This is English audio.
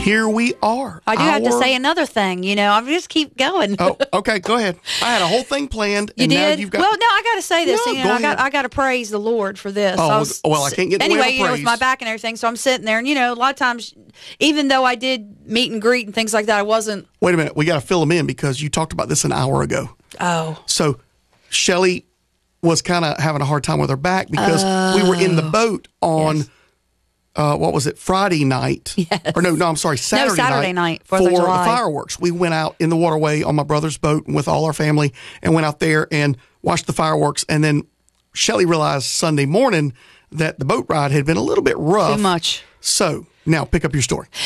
here we are. I do have to say another thing. I just keep going. Oh, okay, go ahead. I had a whole thing planned. You and did? Now you've got... Well, no, I got to say this. No, go ahead. I got to praise the Lord for this. Oh, I can't get the way anyway. of praise. With my back and everything, so I'm sitting there, and a lot of times, even though I did meet and greet and things like that, I wasn't. Wait a minute, we got to fill them in because you talked about this an hour ago. Oh, so Shelly was kind of having a hard time with her back because we were in the boat on. Yes. What was it? Friday night? Yes. Or no, I'm sorry, Saturday night for 4th the of July. fireworks. We went out in the waterway on my brother's boat with all our family and went out there and watched the fireworks. And then Shelly realized Sunday morning that the boat ride had been a little bit rough. Too much. So now pick up your story.